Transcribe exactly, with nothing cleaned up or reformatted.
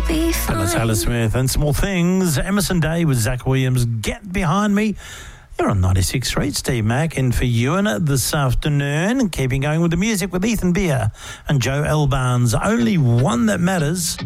be And fine. it's Taylor Smith and Small Things. Emerson Day with Zach Williams. Get Behind Me. You're on ninety-six Street. Steve Mack in for Ewan this afternoon. Keeping going with the music with Ethan Beer and Joe L. Barnes. Only One That Matters.